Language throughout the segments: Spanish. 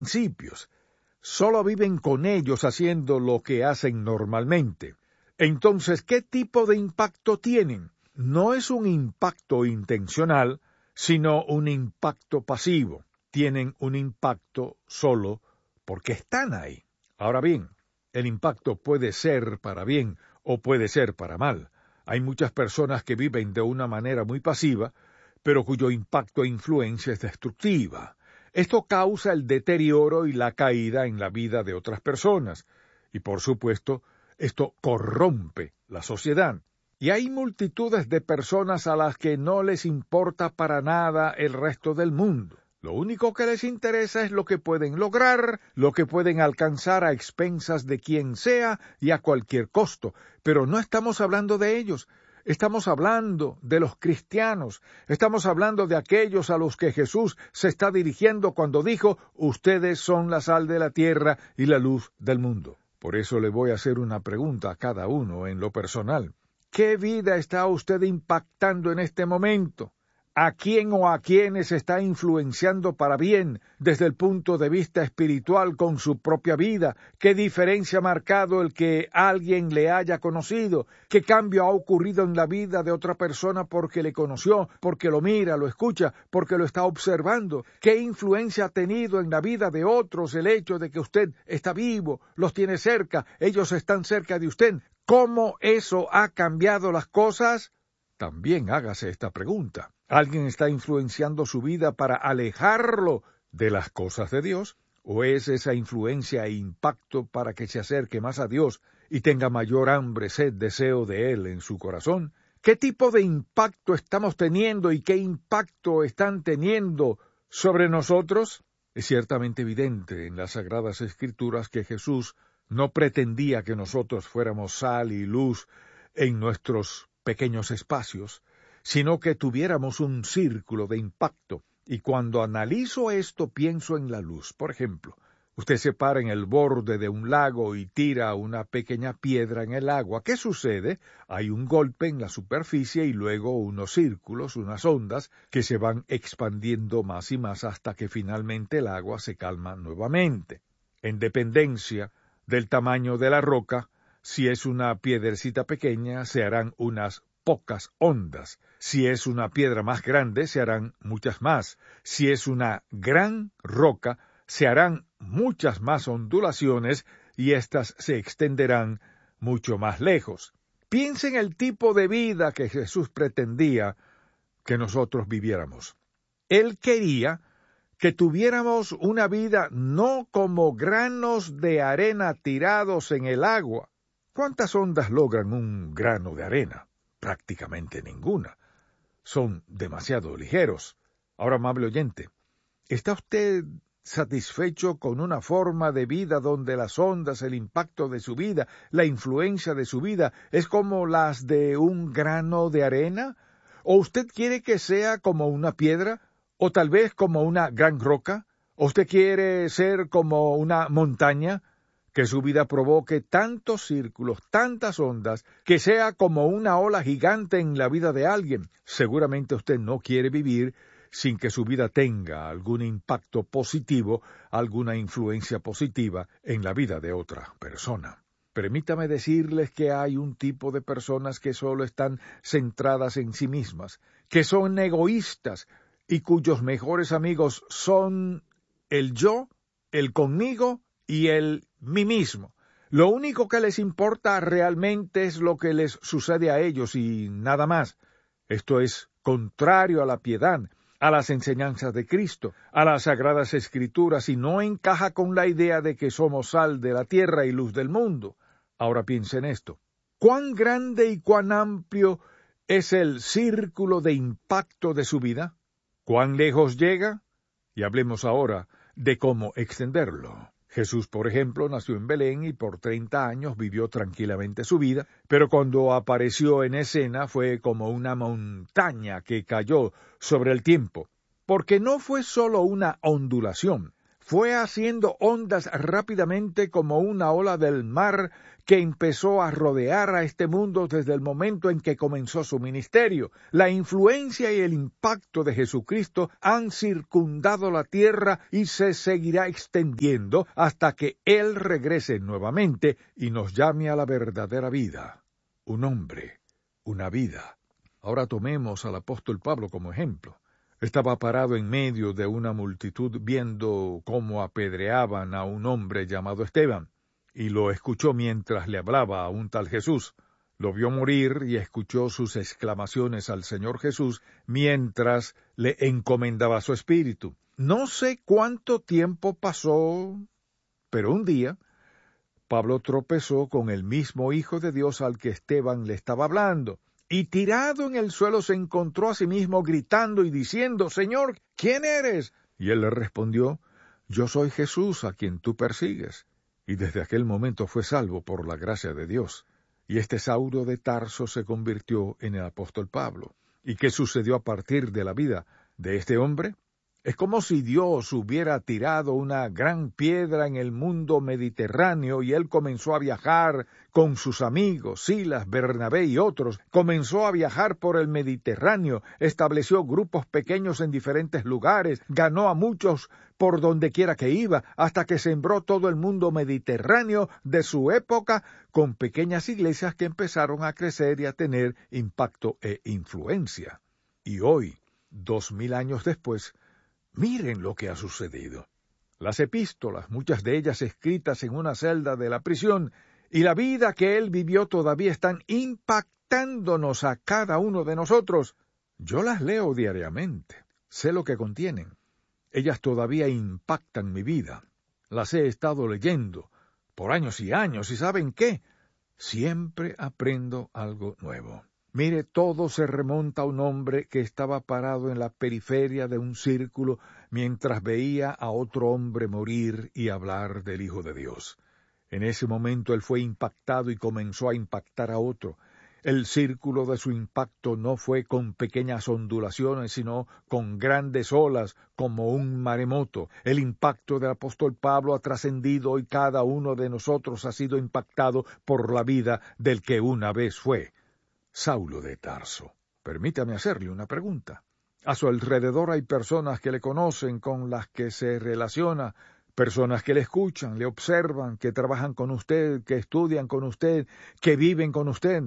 principios. Solo viven con ellos haciendo lo que hacen normalmente. Entonces, ¿qué tipo de impacto tienen? No es un impacto intencional, sino un impacto pasivo. Tienen un impacto solo porque están ahí. Ahora bien, el impacto puede ser para bien o puede ser para mal. Hay muchas personas que viven de una manera muy pasiva, pero cuyo impacto e influencia es destructiva. Esto causa el deterioro y la caída en la vida de otras personas. Y por supuesto, esto corrompe la sociedad. Y hay multitudes de personas a las que no les importa para nada el resto del mundo. Lo único que les interesa es lo que pueden lograr, lo que pueden alcanzar a expensas de quien sea y a cualquier costo. Pero no estamos hablando de ellos. Estamos hablando de los cristianos, estamos hablando de aquellos a los que Jesús se está dirigiendo cuando dijo, ustedes son la sal de la tierra y la luz del mundo. Por eso le voy a hacer una pregunta a cada uno en lo personal. ¿Qué vida está usted impactando en este momento? ¿A quién o a quiénes está influenciando para bien desde el punto de vista espiritual con su propia vida? ¿Qué diferencia ha marcado el que alguien le haya conocido? ¿Qué cambio ha ocurrido en la vida de otra persona porque le conoció, porque lo mira, lo escucha, porque lo está observando? ¿Qué influencia ha tenido en la vida de otros el hecho de que usted está vivo, los tiene cerca, ellos están cerca de usted? ¿Cómo eso ha cambiado las cosas? También hágase esta pregunta. ¿Alguien está influenciando su vida para alejarlo de las cosas de Dios? ¿O es esa influencia e impacto para que se acerque más a Dios y tenga mayor hambre, sed, deseo de Él en su corazón? ¿Qué tipo de impacto estamos teniendo y qué impacto están teniendo sobre nosotros? Es ciertamente evidente en las Sagradas Escrituras que Jesús no pretendía que nosotros fuéramos sal y luz en nuestros pequeños espacios, sino que tuviéramos un círculo de impacto. Y cuando analizo esto, pienso en la luz. Por ejemplo, usted se para en el borde de un lago y tira una pequeña piedra en el agua. ¿Qué sucede? Hay un golpe en la superficie y luego unos círculos, unas ondas, que se van expandiendo más y más hasta que finalmente el agua se calma nuevamente. En dependencia del tamaño de la roca, si es una piedrecita pequeña, se harán unas pocas ondas. Si es una piedra más grande, se harán muchas más. Si es una gran roca, se harán muchas más ondulaciones y éstas se extenderán mucho más lejos. Piensa en el tipo de vida que Jesús pretendía que nosotros viviéramos. Él quería que tuviéramos una vida no como granos de arena tirados en el agua. ¿Cuántas ondas logran un grano de arena? Prácticamente ninguna. Son demasiado ligeros. Ahora, amable oyente, ¿está usted satisfecho con una forma de vida donde las ondas, el impacto de su vida, la influencia de su vida es como las de un grano de arena? ¿O usted quiere que sea como una piedra? ¿O tal vez como una gran roca? ¿O usted quiere ser como una montaña? Que su vida provoque tantos círculos, tantas ondas, que sea como una ola gigante en la vida de alguien. Seguramente usted no quiere vivir sin que su vida tenga algún impacto positivo, alguna influencia positiva en la vida de otra persona. Permítame decirles que hay un tipo de personas que solo están centradas en sí mismas, que son egoístas y cuyos mejores amigos son el yo, el conmigo y el mí mismo. Lo único que les importa realmente es lo que les sucede a ellos y nada más. Esto es contrario a la piedad, a las enseñanzas de Cristo, a las Sagradas Escrituras y no encaja con la idea de que somos sal de la tierra y luz del mundo. Ahora piensa en esto. ¿Cuán grande y cuán amplio es el círculo de impacto de su vida? ¿Cuán lejos llega? Y hablemos ahora de cómo extenderlo. Jesús, por ejemplo, nació en Belén y por 30 años vivió tranquilamente su vida, pero cuando apareció en escena fue como una montaña que cayó sobre el tiempo, porque no fue solo una ondulación, fue haciendo ondas rápidamente como una ola del mar que empezó a rodear a este mundo desde el momento en que comenzó su ministerio. La influencia y el impacto de Jesucristo han circundado la tierra y se seguirá extendiendo hasta que Él regrese nuevamente y nos llame a la verdadera vida. Un hombre, una vida. Ahora tomemos al apóstol Pablo como ejemplo. Estaba parado en medio de una multitud viendo cómo apedreaban a un hombre llamado Esteban, y lo escuchó mientras le hablaba a un tal Jesús. Lo vio morir y escuchó sus exclamaciones al Señor Jesús mientras le encomendaba su espíritu. No sé cuánto tiempo pasó, pero un día Pablo tropezó con el mismo Hijo de Dios al que Esteban le estaba hablando, y tirado en el suelo se encontró a sí mismo gritando y diciendo, «Señor, ¿quién eres?» Y él le respondió, «Yo soy Jesús a quien tú persigues». Y desde aquel momento fue salvo por la gracia de Dios. Y este Saulo de Tarso se convirtió en el apóstol Pablo. ¿Y qué sucedió a partir de la vida de este hombre? Es como si Dios hubiera tirado una gran piedra en el mundo mediterráneo y él comenzó a viajar con sus amigos, Silas, Bernabé y otros. Comenzó a viajar por el Mediterráneo, estableció grupos pequeños en diferentes lugares, ganó a muchos por donde quiera que iba, hasta que sembró todo el mundo mediterráneo de su época con pequeñas iglesias que empezaron a crecer y a tener impacto e influencia. Y hoy, 2000 años después, miren lo que ha sucedido. Las epístolas, muchas de ellas escritas en una celda de la prisión, y la vida que él vivió todavía están impactándonos a cada uno de nosotros. Yo las leo diariamente, sé lo que contienen. Ellas todavía impactan mi vida. Las he estado leyendo por años, y ¿saben qué? Siempre aprendo algo nuevo. Mire, todo se remonta a un hombre que estaba parado en la periferia de un círculo mientras veía a otro hombre morir y hablar del Hijo de Dios. En ese momento él fue impactado y comenzó a impactar a otro. El círculo de su impacto no fue con pequeñas ondulaciones, sino con grandes olas, como un maremoto. El impacto del apóstol Pablo ha trascendido y cada uno de nosotros ha sido impactado por la vida del que una vez fue Saulo de Tarso. Permítame hacerle una pregunta. A su alrededor hay personas que le conocen, con las que se relaciona, personas que le escuchan, le observan, que trabajan con usted, que estudian con usted, que viven con usted.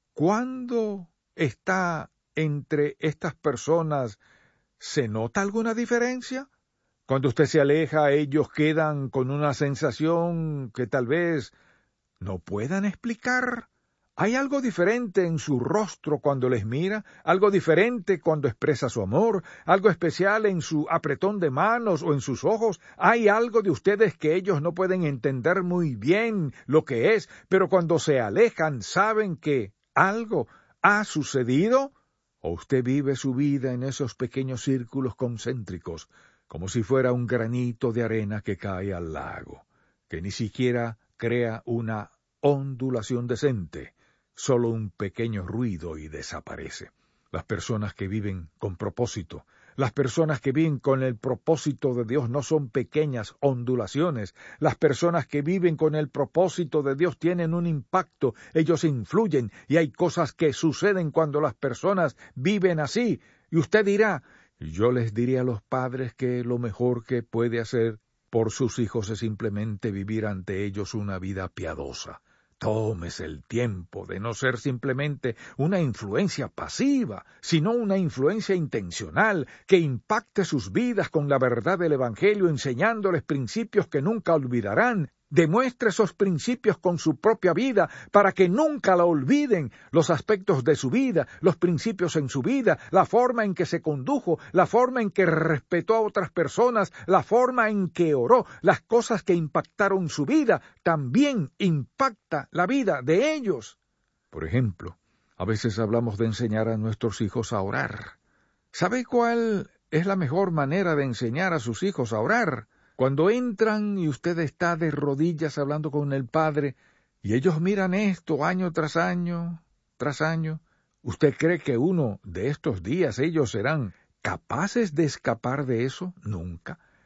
¿Cuándo está entre estas personas? ¿Se nota alguna diferencia? Cuando usted se aleja, ellos quedan con una sensación que tal vez no puedan explicar. ¿Hay algo diferente en su rostro cuando les mira? ¿Algo diferente cuando expresa su amor? ¿Algo especial en su apretón de manos o en sus ojos? ¿Hay algo de ustedes que ellos no pueden entender muy bien lo que es, pero cuando se alejan saben que algo ha sucedido? ¿O usted vive su vida en esos pequeños círculos concéntricos, como si fuera un granito de arena que cae al lago, que ni siquiera crea una ondulación decente, solo un pequeño ruido y desaparece? Las personas que viven con propósito, las personas que viven con el propósito de Dios no son pequeñas ondulaciones. Las personas que viven con el propósito de Dios tienen un impacto, ellos influyen, y hay cosas que suceden cuando las personas viven así. Y usted dirá, yo les diría a los padres que lo mejor que puede hacer por sus hijos es simplemente vivir ante ellos una vida piadosa. Tómese el tiempo de no ser simplemente una influencia pasiva, sino una influencia intencional que impacte sus vidas con la verdad del Evangelio, enseñándoles principios que nunca olvidarán. Demuestre esos principios con su propia vida para que nunca la olviden, los aspectos de su vida, los principios en su vida, la forma en que se condujo, la forma en que respetó a otras personas, la forma en que oró, las cosas que impactaron su vida, también impacta la vida de ellos. Por ejemplo, a veces hablamos de enseñar a nuestros hijos a orar. ¿Sabe cuál es la mejor manera de enseñar a sus hijos a orar? Cuando entran y usted está de rodillas hablando con el Padre, y ellos miran esto año tras año, ¿usted cree que uno de estos días ellos serán capaces de escapar de eso? Nunca.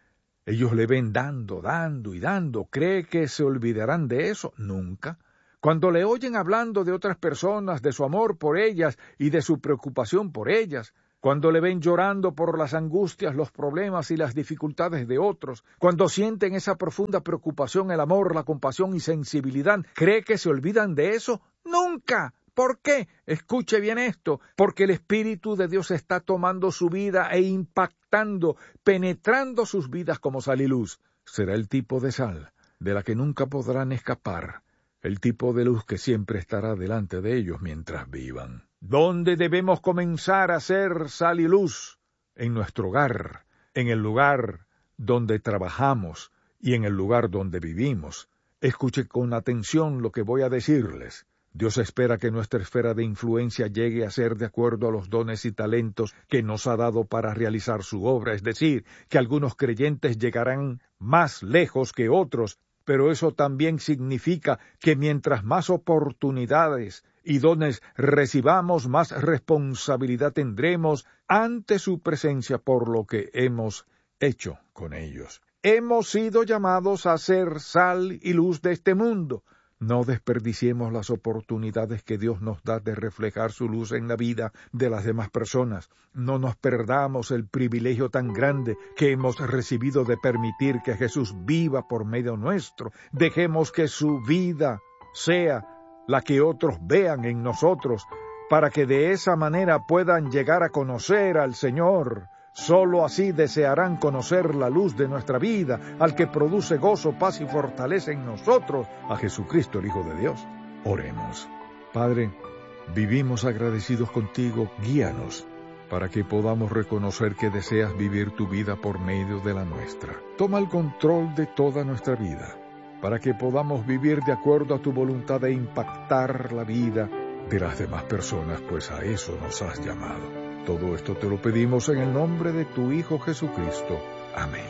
Ellos le ven dando y dando. ¿Cree que se olvidarán de eso? Nunca. Cuando le oyen hablando de otras personas, de su amor por ellas y de su preocupación por ellas, cuando le ven llorando por las angustias, los problemas y las dificultades de otros, cuando sienten esa profunda preocupación, el amor, la compasión y sensibilidad, ¿cree que se olvidan de eso? ¡Nunca! ¿Por qué? Escuche bien esto, porque el Espíritu de Dios está tomando su vida e impactando, penetrando sus vidas como sal y luz. Será el tipo de sal de la que nunca podrán escapar, el tipo de luz que siempre estará delante de ellos mientras vivan. ¿Dónde debemos comenzar a ser sal y luz? En nuestro hogar, en el lugar donde trabajamos y en el lugar donde vivimos. Escuche con atención lo que voy a decirles. Dios espera que nuestra esfera de influencia llegue a ser de acuerdo a los dones y talentos que nos ha dado para realizar su obra, es decir, que algunos creyentes llegarán más lejos que otros, pero eso también significa que mientras más oportunidades y dones recibamos, más responsabilidad tendremos ante su presencia por lo que hemos hecho con ellos. Hemos sido llamados a ser sal y luz de este mundo. No desperdiciemos las oportunidades que Dios nos da de reflejar su luz en la vida de las demás personas. No nos perdamos el privilegio tan grande que hemos recibido de permitir que Jesús viva por medio nuestro. Dejemos que su vida sea la que otros vean en nosotros, para que de esa manera puedan llegar a conocer al Señor. Solo así desearán conocer la luz de nuestra vida, al que produce gozo, paz y fortaleza en nosotros, a Jesucristo, el Hijo de Dios. Oremos. Padre, vivimos agradecidos contigo, guíanos, para que podamos reconocer que deseas vivir tu vida por medio de la nuestra. Toma el control de toda nuestra vida, para que podamos vivir de acuerdo a tu voluntad e impactar la vida de las demás personas, pues a eso nos has llamado. Todo esto te lo pedimos en el nombre de tu Hijo Jesucristo. Amén.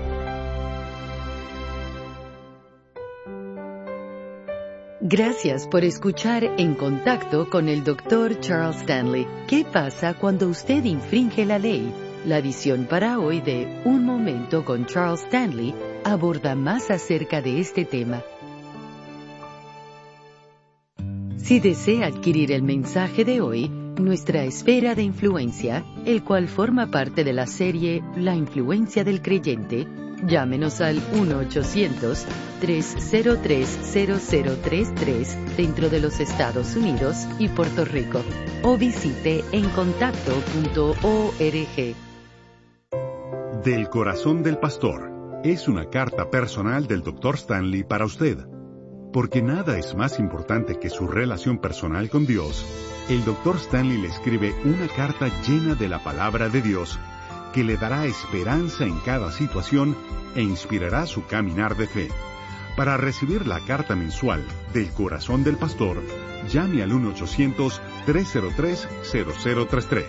Gracias por escuchar En Contacto con el Dr. Charles Stanley. ¿Qué pasa cuando usted infringe la ley? La edición para hoy de Un Momento con Charles Stanley aborda más acerca de este tema. Si desea adquirir el mensaje de hoy, Nuestra esfera de influencia, el cual forma parte de la serie La influencia del creyente, llámenos al 1-800-303-0033 dentro de los Estados Unidos y Puerto Rico, o visite encontacto.org. Del corazón del pastor es una carta personal del Dr. Stanley para usted. Porque nada es más importante que su relación personal con Dios, el Dr. Stanley le escribe una carta llena de la palabra de Dios que le dará esperanza en cada situación e inspirará su caminar de fe. Para recibir la carta mensual del corazón del pastor, llame al 1-800-303-0033.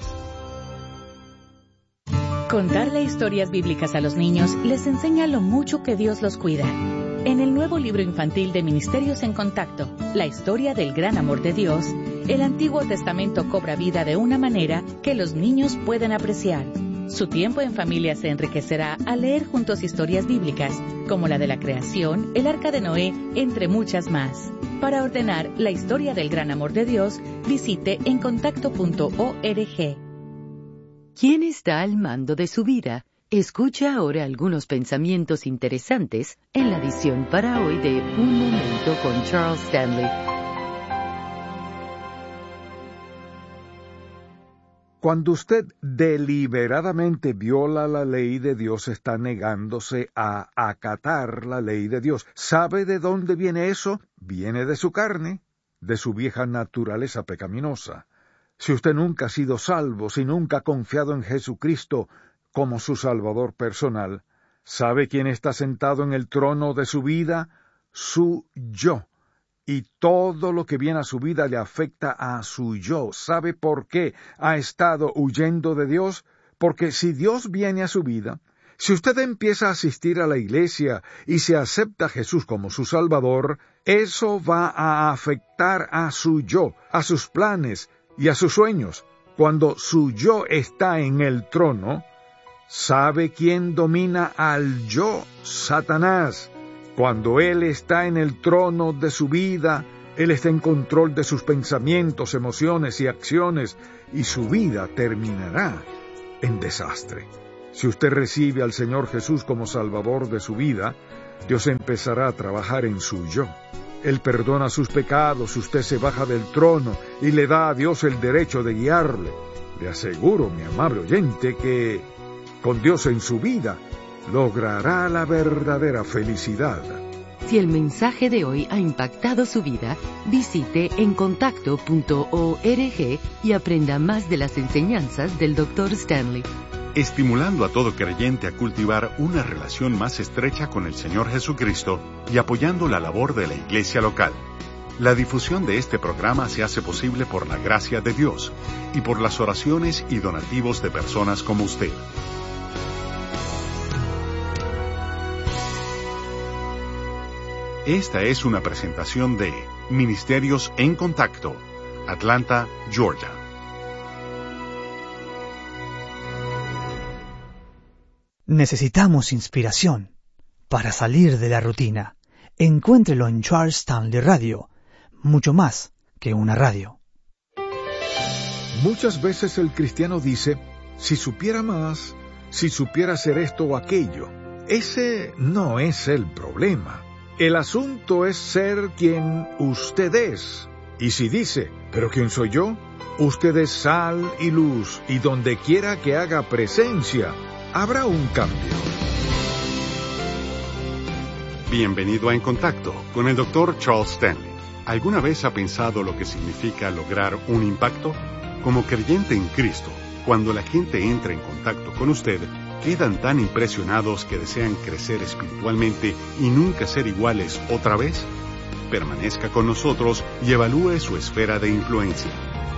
Contarle historias bíblicas a los niños les enseña lo mucho que Dios los cuida. En el nuevo libro infantil de Ministerios en Contacto, La historia del gran amor de Dios, el Antiguo Testamento cobra vida de una manera que los niños pueden apreciar. Su tiempo en familia se enriquecerá al leer juntos historias bíblicas, como la de la creación, el arca de Noé, entre muchas más. Para ordenar La historia del gran amor de Dios, visite encontacto.org. ¿Quién está al mando de su vida? Escucha ahora algunos pensamientos interesantes en la edición para hoy de Un Momento con Charles Stanley. Cuando usted deliberadamente viola la ley de Dios, está negándose a acatar la ley de Dios. ¿Sabe de dónde viene eso? Viene de su carne, de su vieja naturaleza pecaminosa. Si usted nunca ha sido salvo, si nunca ha confiado en Jesucristo como su Salvador personal, ¿sabe quién está sentado en el trono de su vida? Su yo. Y todo lo que viene a su vida le afecta a su yo. ¿Sabe por qué ha estado huyendo de Dios? Porque si Dios viene a su vida, si usted empieza a asistir a la iglesia y se acepta a Jesús como su Salvador, eso va a afectar a su yo, a sus planes y a sus sueños. Cuando su yo está en el trono, ¿Sabe quién domina al yo, Satanás? Cuando él está en el trono de su vida, él está en control de sus pensamientos, emociones y acciones, y su vida terminará en desastre. Si usted recibe al Señor Jesús como Salvador de su vida, Dios empezará a trabajar en su yo. Él perdona sus pecados, usted se baja del trono y le da a Dios el derecho de guiarle. Le aseguro, mi amable oyente, que con Dios en su vida logrará la verdadera felicidad. Si el mensaje de hoy ha impactado su vida, visite encontacto.org y aprenda más de las enseñanzas del Dr. Stanley. Estimulando a todo creyente a cultivar una relación más estrecha con el Señor Jesucristo y apoyando la labor de la iglesia local. La difusión de este programa se hace posible por la gracia de Dios y por las oraciones y donativos de personas como usted. Esta es una presentación de Ministerios en Contacto, Atlanta, Georgia. Necesitamos inspiración para salir de la rutina. Encuéntrelo en Charles Stanley Radio, mucho más que una radio. Muchas veces el cristiano dice, si supiera más, si supiera hacer esto o aquello. Ese no es el problema. El asunto es ser quien usted es. Y si dice, ¿pero quién soy yo? Usted es sal y luz, y donde quiera que haga presencia, habrá un cambio. Bienvenido a En Contacto con el Dr. Charles Stanley. ¿Alguna vez ha pensado lo que significa lograr un impacto? Como creyente en Cristo, cuando la gente entra en contacto con usted, quedan tan impresionados que desean crecer espiritualmente y nunca ser iguales otra vez. Permanezca con nosotros y evalúe su esfera de influencia.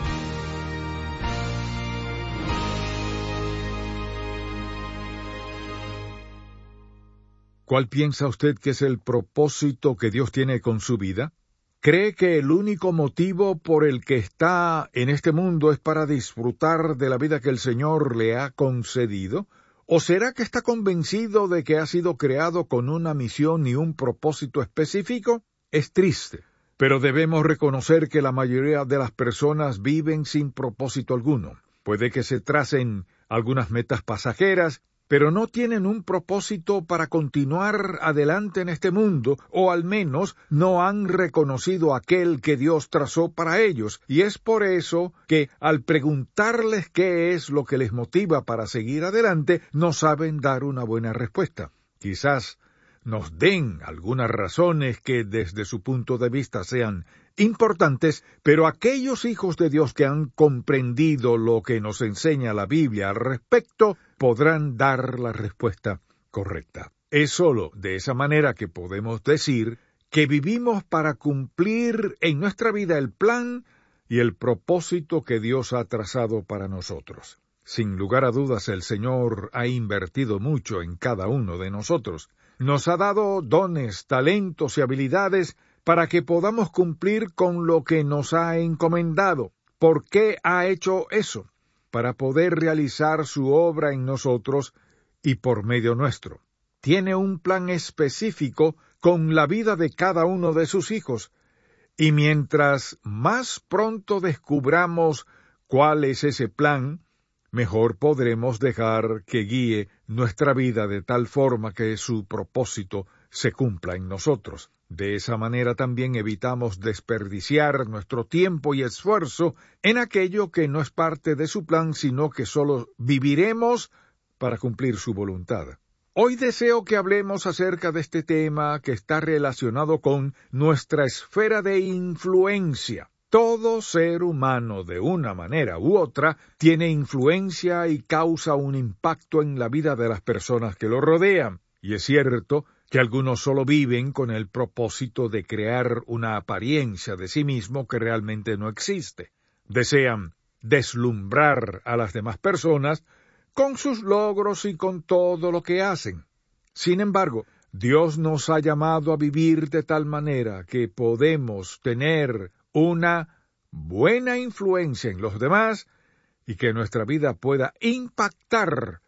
¿Cuál piensa usted que es el propósito que Dios tiene con su vida? ¿Cree que el único motivo por el que está en este mundo es para disfrutar de la vida que el Señor le ha concedido? ¿O será que está convencido de que ha sido creado con una misión y un propósito específico? Es triste, pero debemos reconocer que la mayoría de las personas viven sin propósito alguno. Puede que se tracen algunas metas pasajeras, pero no tienen un propósito para continuar adelante en este mundo, o al menos no han reconocido aquel que Dios trazó para ellos, y es por eso que al preguntarles qué es lo que les motiva para seguir adelante, no saben dar una buena respuesta. Quizás nos den algunas razones que desde su punto de vista sean importantes, pero aquellos hijos de Dios que han comprendido lo que nos enseña la Biblia al respecto, podrán dar la respuesta correcta. Es sólo de esa manera que podemos decir que vivimos para cumplir en nuestra vida el plan y el propósito que Dios ha trazado para nosotros. Sin lugar a dudas, el Señor ha invertido mucho en cada uno de nosotros. Nos ha dado dones, talentos y habilidades para que podamos cumplir con lo que nos ha encomendado. ¿Por qué ha hecho eso? Para poder realizar su obra en nosotros y por medio nuestro. Tiene un plan específico con la vida de cada uno de sus hijos, y mientras más pronto descubramos cuál es ese plan, mejor podremos dejar que guíe nuestra vida de tal forma que su propósito se cumpla en nosotros. De esa manera también evitamos desperdiciar nuestro tiempo y esfuerzo en aquello que no es parte de su plan, sino que solo viviremos para cumplir su voluntad. Hoy deseo que hablemos acerca de este tema que está relacionado con nuestra esfera de influencia. Todo ser humano, de una manera u otra, tiene influencia y causa un impacto en la vida de las personas que lo rodean. Y es cierto que algunos solo viven con el propósito de crear una apariencia de sí mismo que realmente no existe. Desean deslumbrar a las demás personas con sus logros y con todo lo que hacen. Sin embargo, Dios nos ha llamado a vivir de tal manera que podemos tener una buena influencia en los demás y que nuestra vida pueda impactar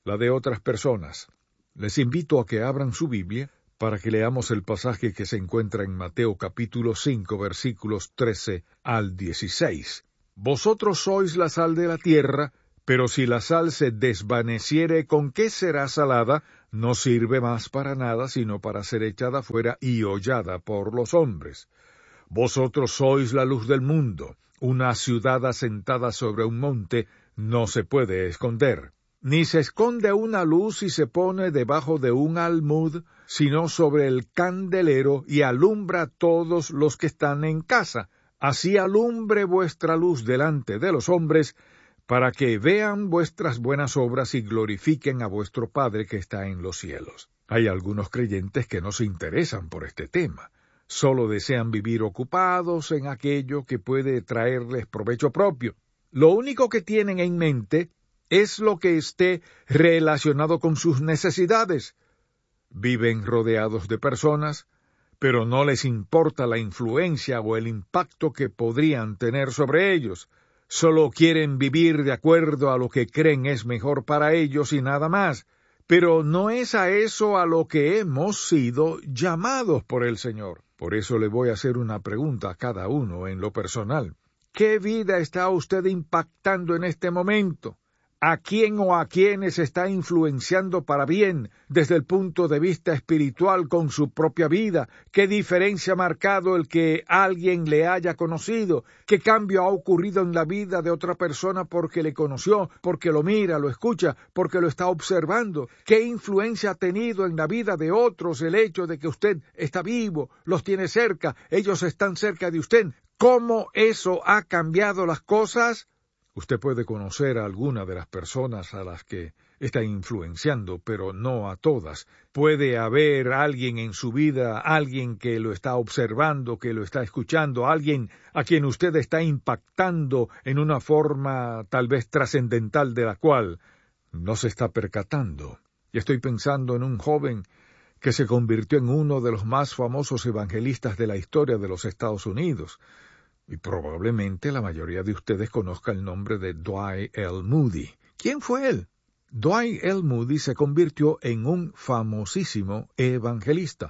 la de otras personas. Les invito a que abran su Biblia para que leamos el pasaje que se encuentra en Mateo capítulo 5, versículos 13 al 16. Vosotros sois la sal de la tierra, pero si la sal se desvaneciere, ¿con qué será salada? No sirve más para nada, sino para ser echada fuera y hollada por los hombres. Vosotros sois la luz del mundo. Una ciudad asentada sobre un monte no se puede esconder. Ni se esconde una luz y se pone debajo de un almud, sino sobre el candelero, y alumbra a todos los que están en casa. Así alumbre vuestra luz delante de los hombres, para que vean vuestras buenas obras y glorifiquen a vuestro Padre que está en los cielos. Hay algunos creyentes que no se interesan por este tema. Solo desean vivir ocupados en aquello que puede traerles provecho propio. Lo único que tienen en mente es lo que esté relacionado con sus necesidades. Viven rodeados de personas, pero no les importa la influencia o el impacto que podrían tener sobre ellos. Solo quieren vivir de acuerdo a lo que creen es mejor para ellos y nada más. Pero no es a eso a lo que hemos sido llamados por el Señor. Por eso le voy a hacer una pregunta a cada uno en lo personal. ¿Qué vida está usted impactando en este momento? ¿A quién o a quiénes está influenciando para bien desde el punto de vista espiritual con su propia vida? ¿Qué diferencia ha marcado el que alguien le haya conocido? ¿Qué cambio ha ocurrido en la vida de otra persona porque le conoció, porque lo mira, lo escucha, porque lo está observando? ¿Qué influencia ha tenido en la vida de otros el hecho de que usted está vivo, los tiene cerca, ellos están cerca de usted? ¿Cómo eso ha cambiado las cosas? Usted puede conocer a alguna de las personas a las que está influenciando, pero no a todas. Puede haber alguien en su vida, alguien que lo está observando, que lo está escuchando, alguien a quien usted está impactando en una forma tal vez trascendental de la cual no se está percatando. Y estoy pensando en un joven que se convirtió en uno de los más famosos evangelistas de la historia de los Estados Unidos. Y probablemente la mayoría de ustedes conozca el nombre de Dwight L. Moody. ¿Quién fue él? Dwight L. Moody se convirtió en un famosísimo evangelista.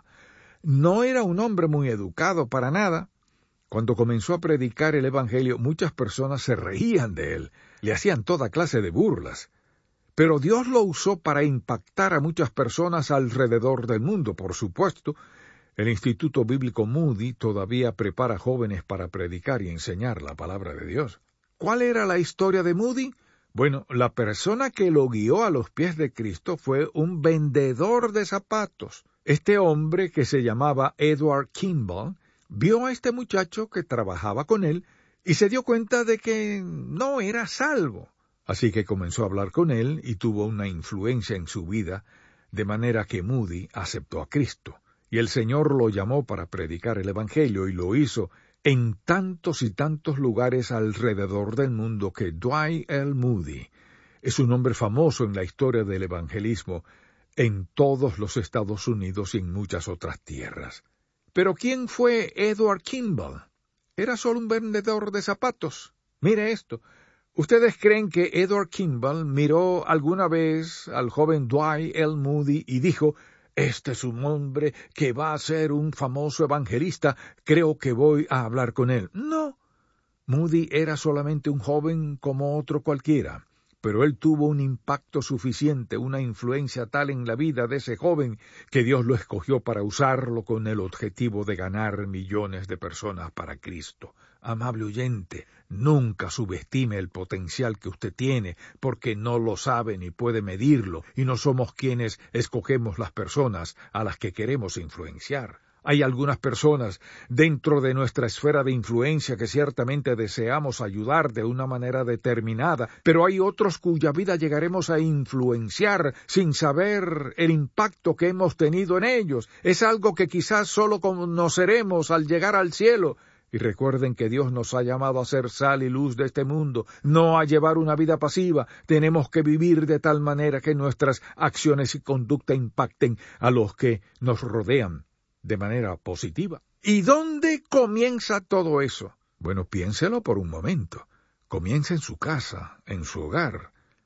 No era un hombre muy educado para nada. Cuando comenzó a predicar el evangelio, muchas personas se reían de él, le hacían toda clase de burlas. Pero Dios lo usó para impactar a muchas personas alrededor del mundo, por supuesto. El Instituto Bíblico Moody todavía prepara jóvenes para predicar y enseñar la palabra de Dios. ¿Cuál era la historia de Moody? Bueno, la persona que lo guió a los pies de Cristo fue un vendedor de zapatos. Este hombre, que se llamaba Edward Kimball, vio a este muchacho que trabajaba con él y se dio cuenta de que no era salvo. Así que comenzó a hablar con él y tuvo una influencia en su vida, de manera que Moody aceptó a Cristo. Y el Señor lo llamó para predicar el Evangelio y lo hizo en tantos y tantos lugares alrededor del mundo que Dwight L. Moody es un hombre famoso en la historia del evangelismo en todos los Estados Unidos y en muchas otras tierras. Pero ¿quién fue Edward Kimball? Era solo un vendedor de zapatos. Mire esto. ¿Ustedes creen que Edward Kimball miró alguna vez al joven Dwight L. Moody y dijo: «Este es un hombre que va a ser un famoso evangelista, creo que voy a hablar con él»? No, Moody era solamente un joven como otro cualquiera, pero él tuvo un impacto suficiente, una influencia tal en la vida de ese joven, que Dios lo escogió para usarlo con el objetivo de ganar millones de personas para Cristo. Amable oyente, nunca subestime el potencial que usted tiene, porque no lo sabe ni puede medirlo, y no somos quienes escogemos las personas a las que queremos influenciar. Hay algunas personas dentro de nuestra esfera de influencia que ciertamente deseamos ayudar de una manera determinada, pero hay otros cuya vida llegaremos a influenciar sin saber el impacto que hemos tenido en ellos. Es algo que quizás solo conoceremos al llegar al cielo. Y recuerden que Dios nos ha llamado a ser sal y luz de este mundo, no a llevar una vida pasiva. Tenemos que vivir de tal manera que nuestras acciones y conducta impacten a los que nos rodean de manera positiva. ¿Y dónde comienza todo eso? Bueno, piénselo por un momento. Comienza en su casa, en su hogar.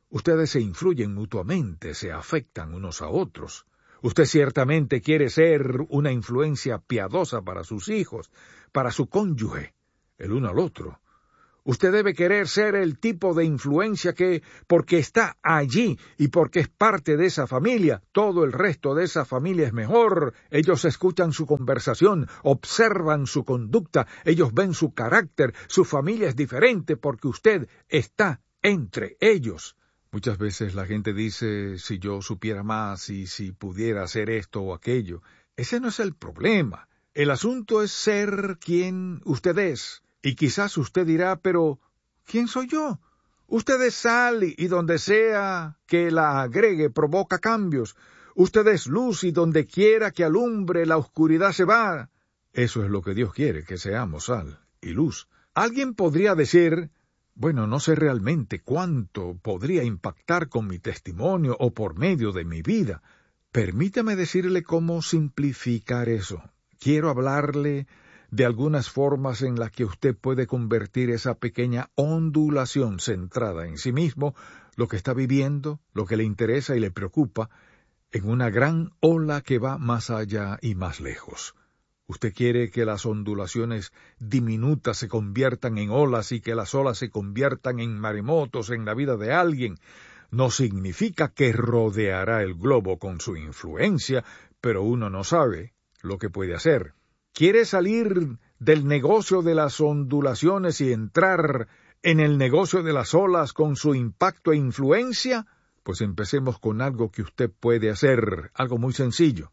Ustedes se influyen mutuamente, se afectan unos a otros. Usted ciertamente quiere ser una influencia piadosa para sus hijos, para su cónyuge, el uno al otro. Usted debe querer ser el tipo de influencia que, porque está allí y porque es parte de esa familia, todo el resto de esa familia es mejor. Ellos escuchan su conversación, observan su conducta, ellos ven su carácter, su familia es diferente porque usted está entre ellos. Muchas veces la gente dice, si yo supiera más y si pudiera hacer esto o aquello. Ese no es el problema. El asunto es ser quien usted es. Y quizás usted dirá, pero ¿quién soy yo? Usted es sal y donde sea que la agregue provoca cambios. Usted es luz y donde quiera que alumbre la oscuridad se va. Eso es lo que Dios quiere, que seamos sal y luz. Alguien podría decir, bueno, no sé realmente cuánto podría impactar con mi testimonio o por medio de mi vida. Permítame decirle cómo simplificar eso. Quiero hablarle de algunas formas en las que usted puede convertir esa pequeña ondulación centrada en sí mismo, lo que está viviendo, lo que le interesa y le preocupa, en una gran ola que va más allá y más lejos. Usted quiere que las ondulaciones diminutas se conviertan en olas y que las olas se conviertan en maremotos en la vida de alguien. No significa que rodeará el globo con su influencia, pero uno no sabe lo que puede hacer. ¿Quiere salir del negocio de las ondulaciones y entrar en el negocio de las olas con su impacto e influencia? Pues empecemos con algo que usted puede hacer, algo muy sencillo.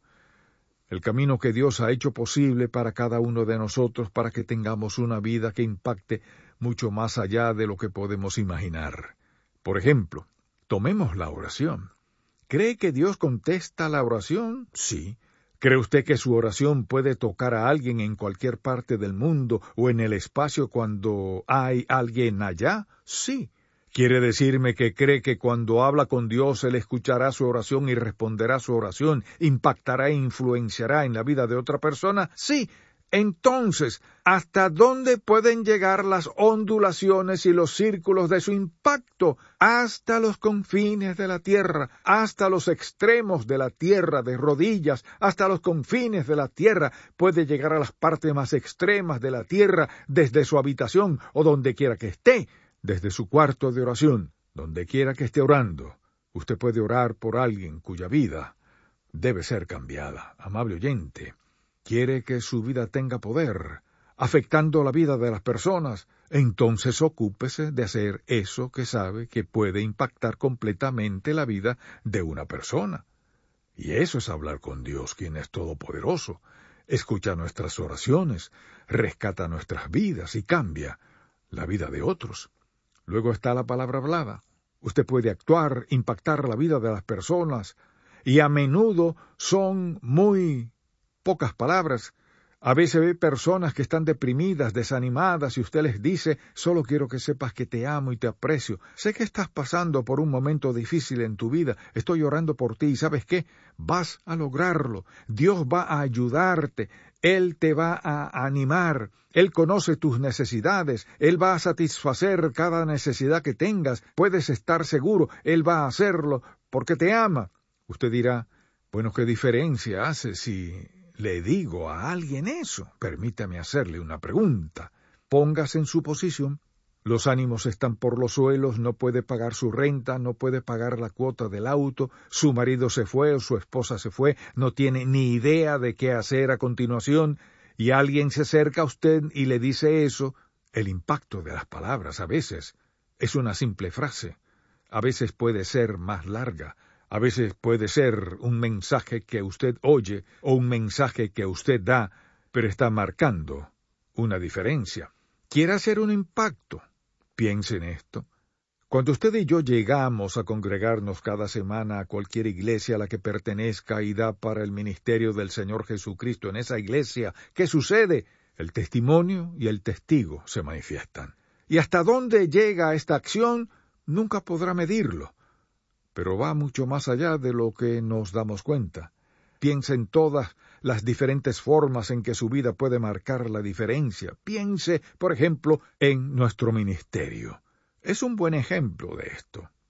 El camino que Dios ha hecho posible para cada uno de nosotros para que tengamos una vida que impacte mucho más allá de lo que podemos imaginar. Por ejemplo, tomemos la oración. ¿Cree que Dios contesta la oración? Sí. ¿Cree usted que su oración puede tocar a alguien en cualquier parte del mundo o en el espacio cuando hay alguien allá? Sí. ¿Quiere decirme que cree que cuando habla con Dios Él escuchará su oración y responderá su oración, impactará e influenciará en la vida de otra persona? Sí. Entonces, ¿hasta dónde pueden llegar las ondulaciones y los círculos de su impacto? Hasta los confines de la tierra, hasta los extremos de la tierra, de rodillas, hasta los confines de la tierra. Puede llegar a las partes más extremas de la tierra, desde su habitación o donde quiera que esté, desde su cuarto de oración, donde quiera que esté orando. Usted puede orar por alguien cuya vida debe ser cambiada. Amable oyente, ¿quiere que su vida tenga poder, afectando la vida de las personas? Entonces ocúpese de hacer eso que sabe que puede impactar completamente la vida de una persona. Y eso es hablar con Dios, quien es todopoderoso. Escucha nuestras oraciones, rescata nuestras vidas y cambia la vida de otros. Luego está la palabra hablada. Usted puede actuar, impactar la vida de las personas, y a menudo son muy pocas palabras. A veces ve personas que están deprimidas, desanimadas, y usted les dice, solo quiero que sepas que te amo y te aprecio. Sé que estás pasando por un momento difícil en tu vida, estoy orando por ti, y ¿sabes qué? Vas a lograrlo. Dios va a ayudarte, Él te va a animar, Él conoce tus necesidades, Él va a satisfacer cada necesidad que tengas, puedes estar seguro, Él va a hacerlo porque te ama. Usted dirá, bueno, ¿qué diferencia hace si le digo a alguien eso? Permítame hacerle una pregunta. Póngase en su posición. Los ánimos están por los suelos, no puede pagar su renta, no puede pagar la cuota del auto, su marido se fue o su esposa se fue, no tiene ni idea de qué hacer a continuación, y alguien se acerca a usted y le dice eso. El impacto de las palabras a veces es una simple frase, a veces puede ser más larga, a veces puede ser un mensaje que usted oye o un mensaje que usted da, pero está marcando una diferencia. ¿Quiere hacer un impacto? Piense en esto. Cuando usted y yo llegamos a congregarnos cada semana a cualquier iglesia a la que pertenezca y da para el ministerio del Señor Jesucristo en esa iglesia, ¿qué sucede? El testimonio y el testigo se manifiestan. ¿Y hasta dónde llega esta acción? Nunca podrá medirlo. Pero va mucho más allá de lo que nos damos cuenta. Piense en todas las diferentes formas en que su vida puede marcar la diferencia. Piense, por ejemplo, en nuestro ministerio. Es un buen ejemplo de esto.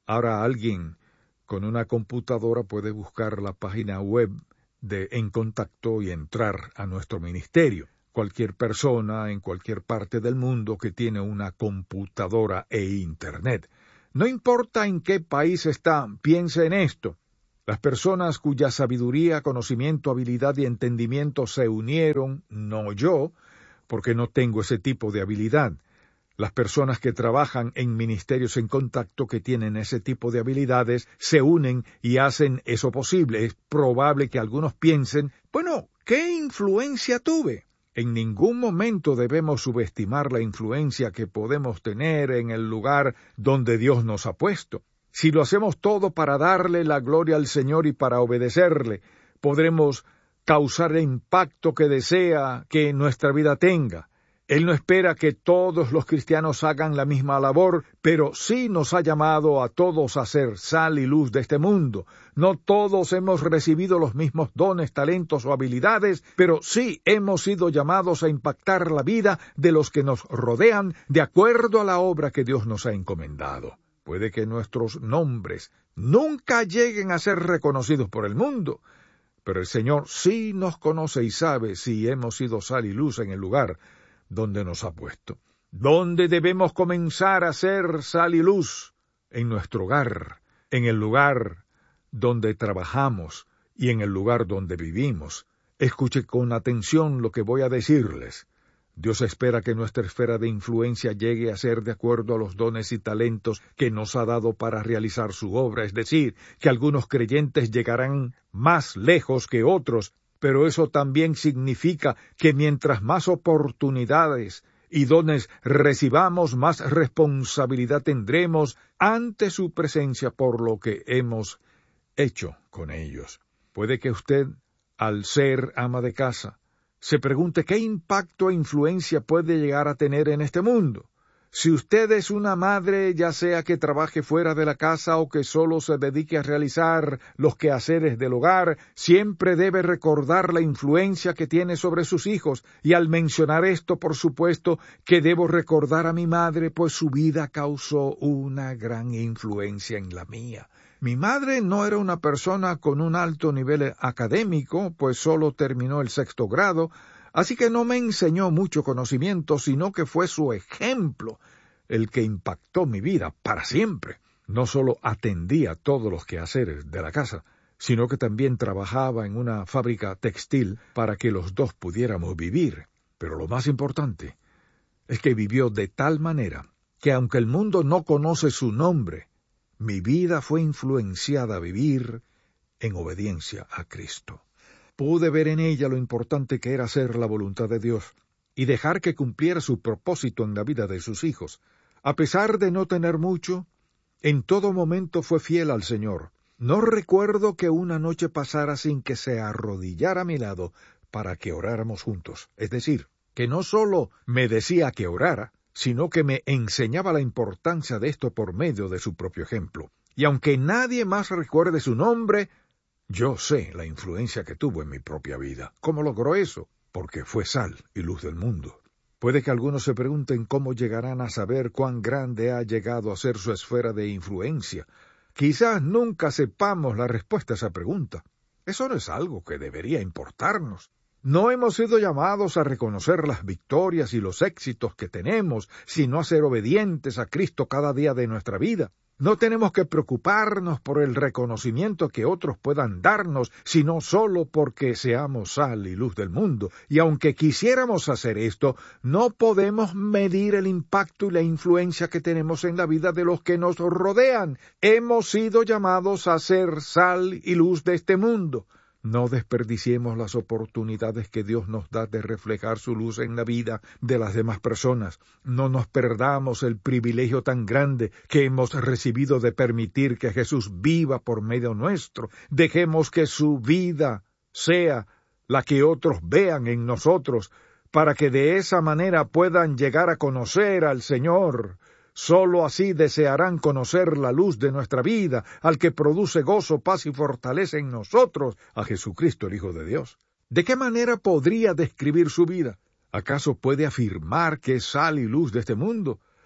Ahora alguien con una computadora puede buscar la página web de En Contacto y entrar a nuestro ministerio. Cualquier persona en cualquier parte del mundo que tiene una computadora e Internet. No importa en qué país está, piense en esto. Las personas cuya sabiduría, conocimiento, habilidad y entendimiento se unieron, no yo, porque no tengo ese tipo de habilidad. Las personas que trabajan en ministerios en contacto que tienen ese tipo de habilidades se unen y hacen eso posible. Es probable que algunos piensen, bueno, ¿qué influencia tuve? En ningún momento debemos subestimar la influencia que podemos tener en el lugar donde Dios nos ha puesto. Si lo hacemos todo para darle la gloria al Señor y para obedecerle, podremos causar el impacto que desea que nuestra vida tenga. Él no espera que todos los cristianos hagan la misma labor, pero sí nos ha llamado a todos a ser sal y luz de este mundo. No todos hemos recibido los mismos dones, talentos o habilidades, pero sí hemos sido llamados a impactar la vida de los que nos rodean de acuerdo a la obra que Dios nos ha encomendado. Puede que nuestros nombres nunca lleguen a ser reconocidos por el mundo, pero el Señor sí nos conoce y sabe si hemos sido sal y luz en el lugar donde nos ha puesto. ¿Dónde debemos comenzar a ser sal y luz? En nuestro hogar, en el lugar donde trabajamos y en el lugar donde vivimos. Escuche con atención lo que voy a decirles. Dios espera que nuestra esfera de influencia llegue a ser de acuerdo a los dones y talentos que nos ha dado para realizar su obra, es decir, que algunos creyentes llegarán más lejos que otros, pero eso también significa que mientras más oportunidades y dones recibamos, más responsabilidad tendremos ante su presencia por lo que hemos hecho con ellos. Puede que usted, al ser ama de casa, se pregunte qué impacto e influencia puede llegar a tener en este mundo. Si usted es una madre, ya sea que trabaje fuera de la casa o que solo se dedique a realizar los quehaceres del hogar, siempre debe recordar la influencia que tiene sobre sus hijos. Y al mencionar esto, por supuesto, que debo recordar a mi madre, pues su vida causó una gran influencia en la mía. Mi madre no era una persona con un alto nivel académico, pues solo terminó el 6º grado, así que no me enseñó mucho conocimiento, sino que fue su ejemplo el que impactó mi vida para siempre. No solo atendía todos los quehaceres de la casa, sino que también trabajaba en una fábrica textil para que los dos pudiéramos vivir. Pero lo más importante es que vivió de tal manera que aunque el mundo no conoce su nombre, mi vida fue influenciada a vivir en obediencia a Cristo. Pude ver en ella lo importante que era hacer la voluntad de Dios y dejar que cumpliera su propósito en la vida de sus hijos. A pesar de no tener mucho, en todo momento fue fiel al Señor. No recuerdo que una noche pasara sin que se arrodillara a mi lado para que oráramos juntos. Es decir, que no solo me decía que orara, sino que me enseñaba la importancia de esto por medio de su propio ejemplo. Y aunque nadie más recuerde su nombre, yo sé la influencia que tuvo en mi propia vida. ¿Cómo logró eso? Porque fue sal y luz del mundo. Puede que algunos se pregunten cómo llegarán a saber cuán grande ha llegado a ser su esfera de influencia. Quizás nunca sepamos la respuesta a esa pregunta. Eso no es algo que debería importarnos. No hemos sido llamados a reconocer las victorias y los éxitos que tenemos, sino a ser obedientes a Cristo cada día de nuestra vida. No tenemos que preocuparnos por el reconocimiento que otros puedan darnos, sino solo porque seamos sal y luz del mundo. Y aunque quisiéramos hacer esto, no podemos medir el impacto y la influencia que tenemos en la vida de los que nos rodean. Hemos sido llamados a ser sal y luz de este mundo. No desperdiciemos las oportunidades que Dios nos da de reflejar su luz en la vida de las demás personas. No nos perdamos el privilegio tan grande que hemos recibido de permitir que Jesús viva por medio nuestro. Dejemos que su vida sea la que otros vean en nosotros, para que de esa manera puedan llegar a conocer al Señor. Solo así desearán conocer la luz de nuestra vida, al que produce gozo, paz y fortaleza en nosotros, a Jesucristo el Hijo de Dios. ¿De qué manera podría describir su vida? ¿Acaso puede afirmar que es sal y luz de este mundo?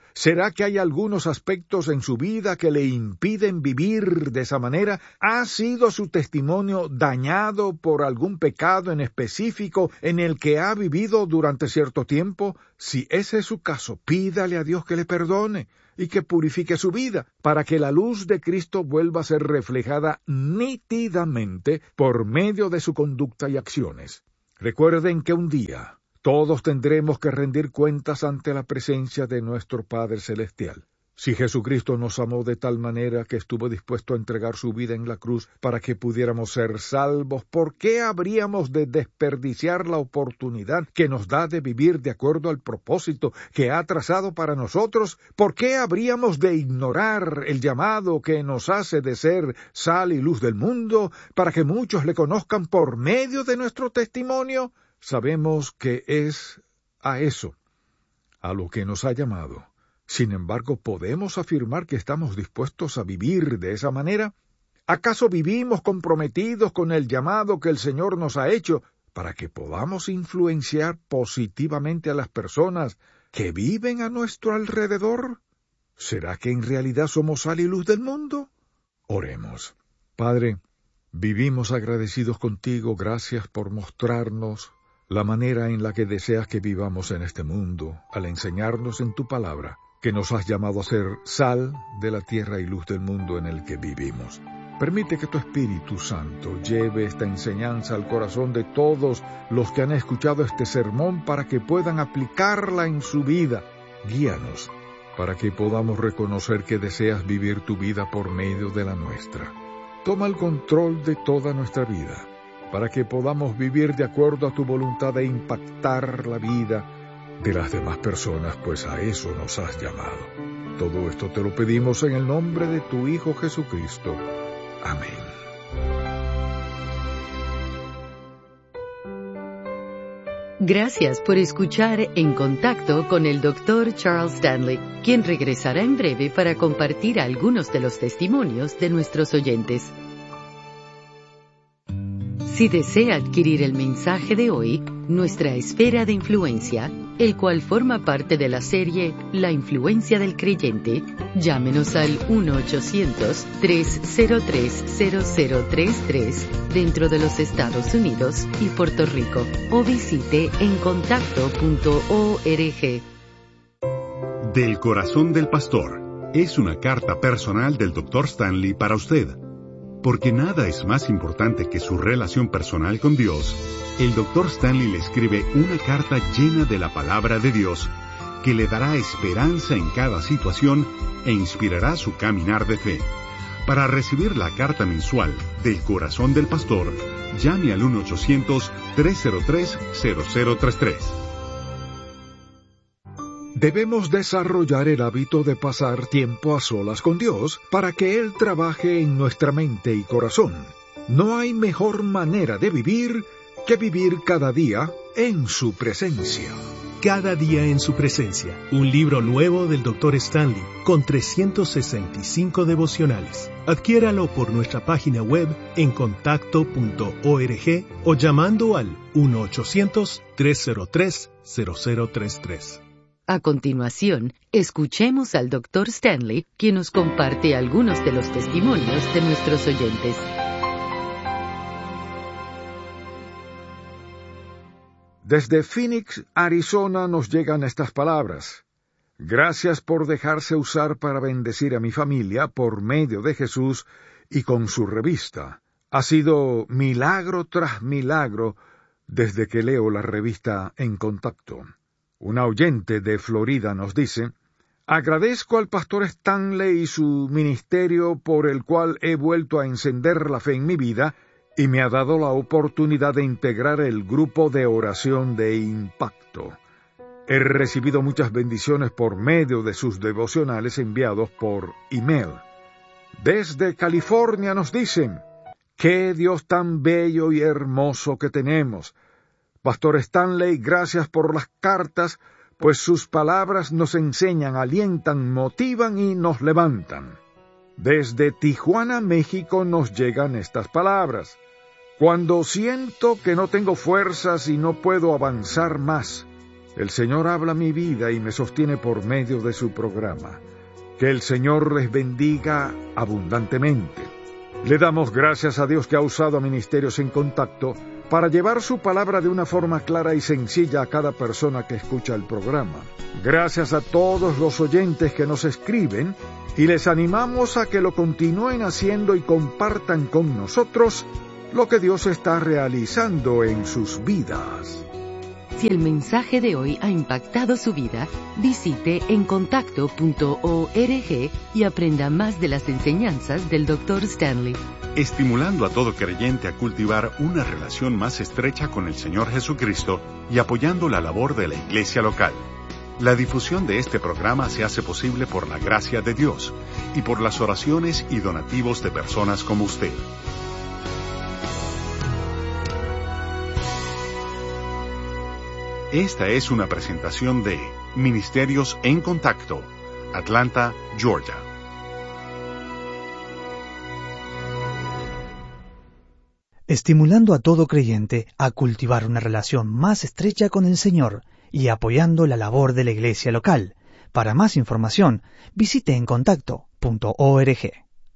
¿Será que hay algunos aspectos en su vida que le impiden vivir de esa manera? ¿Ha sido su testimonio dañado por algún pecado en específico en el que ha vivido durante cierto tiempo? Si ese es su caso, pídale a Dios que le perdone y que purifique su vida, para que la luz de Cristo vuelva a ser reflejada nítidamente por medio de su conducta y acciones. Recuerden que un día todos tendremos que rendir cuentas ante la presencia de nuestro Padre Celestial. Si Jesucristo nos amó de tal manera que estuvo dispuesto a entregar su vida en la cruz para que pudiéramos ser salvos, ¿por qué habríamos de desperdiciar la oportunidad que nos da de vivir de acuerdo al propósito que ha trazado para nosotros? ¿Por qué habríamos de ignorar el llamado que nos hace de ser sal y luz del mundo para que muchos le conozcan por medio de nuestro testimonio? Sabemos que es a eso, a lo que nos ha llamado. Sin embargo, ¿podemos afirmar que estamos dispuestos a vivir de esa manera? ¿Acaso vivimos comprometidos con el llamado que el Señor nos ha hecho para que podamos influenciar positivamente a las personas que viven a nuestro alrededor? ¿Será que en realidad somos sal y luz del mundo? Oremos. Padre, vivimos agradecidos contigo. Gracias por mostrarnos la manera en la que deseas que vivamos en este mundo, al enseñarnos en tu palabra que nos has llamado a ser sal de la tierra y luz del mundo en el que vivimos. Permite que tu Espíritu Santo lleve esta enseñanza al corazón de todos los que han escuchado este sermón para que puedan aplicarla en su vida. Guíanos para que podamos reconocer que deseas vivir tu vida por medio de la nuestra. Toma el control de toda nuestra vida, para que podamos vivir de acuerdo a tu voluntad e impactar la vida de las demás personas, pues a eso nos has llamado. Todo esto te lo pedimos en el nombre de tu Hijo Jesucristo. Amén. Gracias por escuchar En Contacto con el Dr. Charles Stanley, quien regresará en breve para compartir algunos de los testimonios de nuestros oyentes. Si desea adquirir el mensaje de hoy, Nuestra Esfera de Influencia, el cual forma parte de la serie La Influencia del Creyente, llámenos al 1-800-303-0033 dentro de los Estados Unidos y Puerto Rico, o visite encontacto.org. Del Corazón del Pastor es una carta personal del Dr. Stanley para usted. Porque nada es más importante que su relación personal con Dios, el Dr. Stanley le escribe una carta llena de la palabra de Dios que le dará esperanza en cada situación e inspirará su caminar de fe. Para recibir la carta mensual del Corazón del Pastor, llame al 1-800-303-0033. Debemos desarrollar el hábito de pasar tiempo a solas con Dios para que Él trabaje en nuestra mente y corazón. No hay mejor manera de vivir que vivir cada día en su presencia. Cada día en su presencia, un libro nuevo del Dr. Stanley con 365 devocionales. Adquiéralo por nuestra página web encontacto.org o llamando al 1-800-303-0033. A continuación, escuchemos al Dr. Stanley, quien nos comparte algunos de los testimonios de nuestros oyentes. Desde Phoenix, Arizona, nos llegan estas palabras. Gracias por dejarse usar para bendecir a mi familia por medio de Jesús y con su revista. Ha sido milagro tras milagro desde que leo la revista En Contacto. Una oyente de Florida nos dice: agradezco al pastor Stanley y su ministerio por el cual he vuelto a encender la fe en mi vida y me ha dado la oportunidad de integrar el grupo de oración de impacto. He recibido muchas bendiciones por medio de sus devocionales enviados por email. Desde California nos dicen: ¡qué Dios tan bello y hermoso que tenemos! Pastor Stanley, gracias por las cartas, pues sus palabras nos enseñan, alientan, motivan y nos levantan. Desde Tijuana, México, nos llegan estas palabras. Cuando siento que no tengo fuerzas y no puedo avanzar más, El Señor habla mi vida y me sostiene por medio de su programa. Que el Señor les bendiga abundantemente. Le damos gracias a Dios que ha usado a Ministerios en Contacto para llevar su palabra de una forma clara y sencilla a cada persona que escucha el programa. Gracias a todos los oyentes que nos escriben y les animamos a que lo continúen haciendo y compartan con nosotros lo que Dios está realizando en sus vidas. Si el mensaje de hoy ha impactado su vida, visite encontacto.org y aprenda más de las enseñanzas del Dr. Stanley. Estimulando a todo creyente a cultivar una relación más estrecha con el Señor Jesucristo y apoyando la labor de la iglesia local. La difusión de este programa se hace posible por la gracia de Dios y por las oraciones y donativos de personas como usted. Esta es una presentación de Ministerios en Contacto, Atlanta, Georgia. Estimulando a todo creyente a cultivar una relación más estrecha con el Señor y apoyando la labor de la iglesia local. Para más información, visite encontacto.org.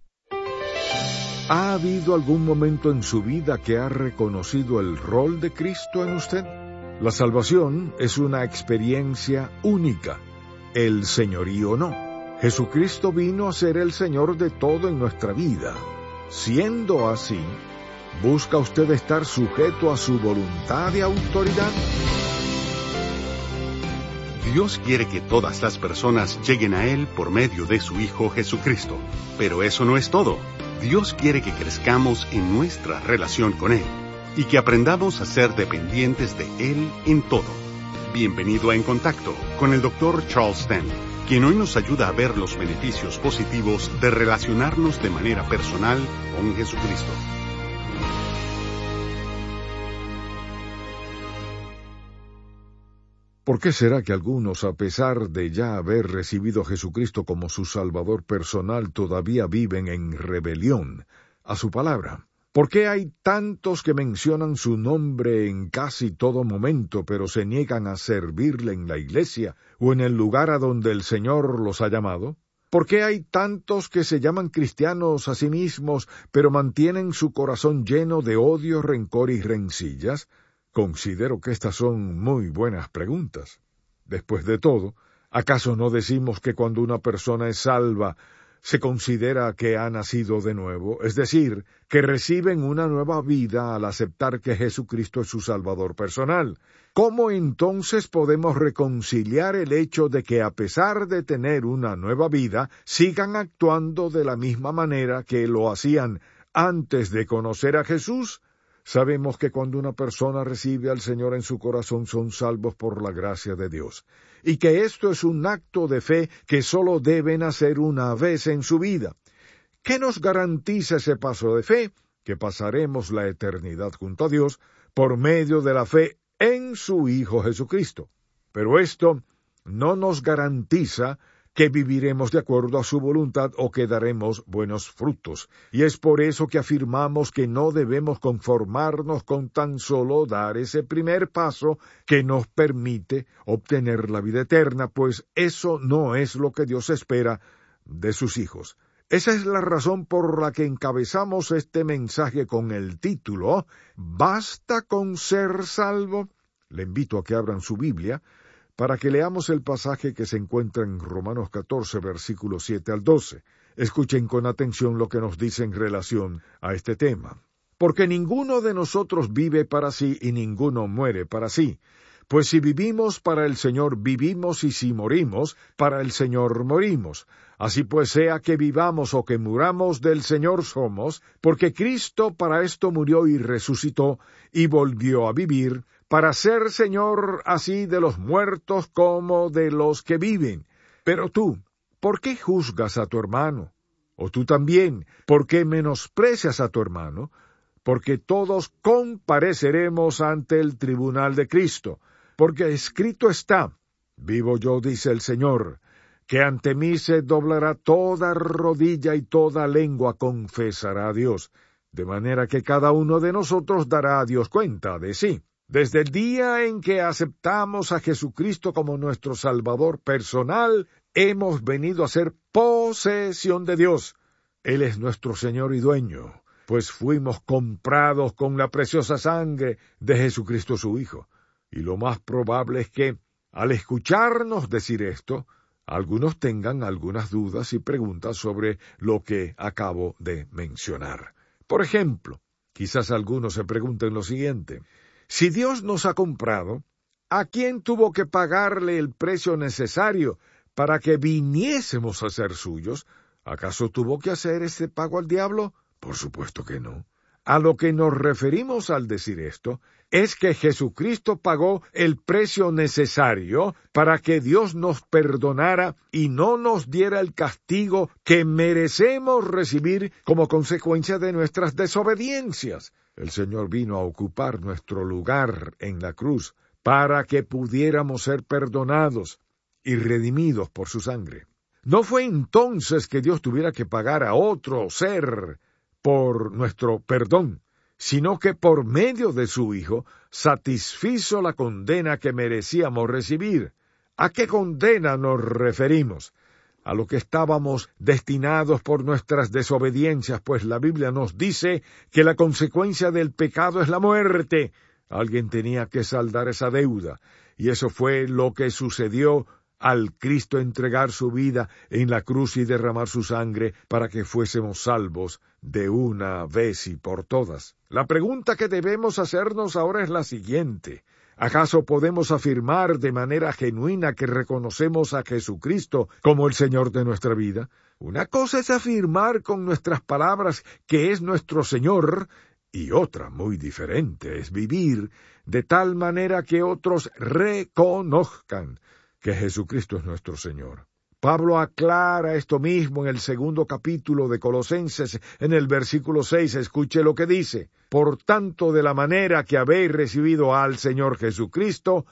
¿Ha habido algún momento en su vida que ha reconocido el rol de Cristo en usted? La salvación es una experiencia única, el señorío no. Jesucristo vino a ser el Señor de todo en nuestra vida. Siendo así, ¿busca usted estar sujeto a su voluntad y autoridad? Dios quiere que todas las personas lleguen a Él por medio de su Hijo Jesucristo. Pero eso no es todo. Dios quiere que crezcamos en nuestra relación con Él y que aprendamos a ser dependientes de Él en todo. Bienvenido a En Contacto con el Dr. Charles Stanley, quien hoy nos ayuda a ver los beneficios positivos de relacionarnos de manera personal con Jesucristo. ¿Por qué será que algunos, a pesar de ya haber recibido a Jesucristo como su Salvador personal, todavía viven en rebelión a su palabra? ¿Por qué hay tantos que mencionan su nombre en casi todo momento, pero se niegan a servirle en la iglesia o en el lugar a donde el Señor los ha llamado? ¿Por qué hay tantos que se llaman cristianos a sí mismos, pero mantienen su corazón lleno de odio, rencor y rencillas? Considero que estas son muy buenas preguntas. Después de todo, ¿acaso no decimos que cuando una persona es salva, se considera que ha nacido de nuevo? Es decir, que reciben una nueva vida al aceptar que Jesucristo es su Salvador personal. ¿Cómo entonces podemos reconciliar el hecho de que a pesar de tener una nueva vida, sigan actuando de la misma manera que lo hacían antes de conocer a Jesús? Sabemos que cuando una persona recibe al Señor en su corazón son salvos por la gracia de Dios, y que esto es un acto de fe que solo deben hacer una vez en su vida. ¿Qué nos garantiza ese paso de fe? Que pasaremos la eternidad junto a Dios por medio de la fe en su Hijo Jesucristo. Pero esto no nos garantiza que viviremos de acuerdo a su voluntad o que daremos buenos frutos. Y es por eso que afirmamos que no debemos conformarnos con tan solo dar ese primer paso que nos permite obtener la vida eterna, pues eso no es lo que Dios espera de sus hijos. Esa es la razón por la que encabezamos este mensaje con el título ¿Basta con ser salvo? Le invito a que abran su Biblia para que leamos el pasaje que se encuentra en Romanos 14, versículos 7 al 12. Escuchen con atención lo que nos dice en relación a este tema. Porque ninguno de nosotros vive para sí y ninguno muere para sí. Pues si vivimos para el Señor, vivimos, y si morimos, para el Señor morimos. Así pues, sea que vivamos o que muramos, del Señor somos, porque Cristo para esto murió y resucitó, y volvió a vivir, para ser Señor así de los muertos como de los que viven. Pero tú, ¿por qué juzgas a tu hermano? O tú también, ¿por qué menosprecias a tu hermano? Porque todos compareceremos ante el tribunal de Cristo. Porque escrito está, vivo yo, dice el Señor, que ante mí se doblará toda rodilla y toda lengua confesará a Dios, de manera que cada uno de nosotros dará a Dios cuenta de sí. Desde el día en que aceptamos a Jesucristo como nuestro Salvador personal, hemos venido a ser posesión de Dios. Él es nuestro Señor y dueño, pues fuimos comprados con la preciosa sangre de Jesucristo su Hijo. Y lo más probable es que, al escucharnos decir esto, algunos tengan algunas dudas y preguntas sobre lo que acabo de mencionar. Por ejemplo, quizás algunos se pregunten lo siguiente: si Dios nos ha comprado, ¿a quién tuvo que pagarle el precio necesario para que viniésemos a ser suyos? ¿Acaso tuvo que hacer ese pago al diablo? Por supuesto que no. A lo que nos referimos al decir esto es que Jesucristo pagó el precio necesario para que Dios nos perdonara y no nos diera el castigo que merecemos recibir como consecuencia de nuestras desobediencias. El Señor vino a ocupar nuestro lugar en la cruz para que pudiéramos ser perdonados y redimidos por su sangre. No fue entonces que Dios tuviera que pagar a otro ser por nuestro perdón, sino que por medio de su Hijo satisfizo la condena que merecíamos recibir. ¿A qué condena nos referimos? A lo que estábamos destinados por nuestras desobediencias, pues la Biblia nos dice que la consecuencia del pecado es la muerte. Alguien tenía que saldar esa deuda, y eso fue lo que sucedió al Cristo entregar su vida en la cruz y derramar su sangre para que fuésemos salvos de una vez y por todas. La pregunta que debemos hacernos ahora es la siguiente: ¿acaso podemos afirmar de manera genuina que reconocemos a Jesucristo como el Señor de nuestra vida? Una cosa es afirmar con nuestras palabras que es nuestro Señor, y otra muy diferente es vivir de tal manera que otros reconozcan que Jesucristo es nuestro Señor. Pablo aclara esto mismo en el 2 capítulo de Colosenses, en el versículo 6, escuche lo que dice: por tanto, de la manera que habéis recibido al Señor Jesucristo,